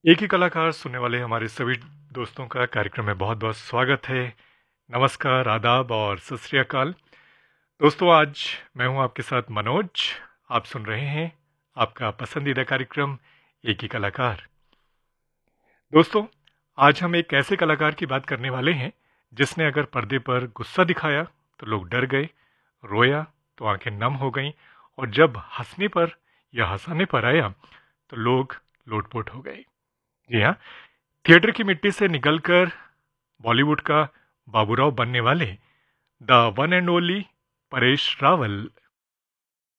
एक ही कलाकार सुनने वाले हमारे सभी दोस्तों का कार्यक्रम में बहुत बहुत स्वागत है। नमस्कार, आदाब और सत श्री अकाल। दोस्तों, आज मैं हूं आपके साथ मनोज। आप सुन रहे हैं आपका पसंदीदा कार्यक्रम एक ही कलाकार। दोस्तों, आज हम एक ऐसे कलाकार की बात करने वाले हैं जिसने अगर पर्दे पर गुस्सा दिखाया तो लोग डर गए, रोया तो आंखें नम हो गईं, और जब हंसने पर या हंसाने पर आया तो लोग लोटपोट हो गए। जी हाँ, थिएटर की मिट्टी से निकलकर बॉलीवुड का बाबूराव बनने वाले the one and only Paresh Rawal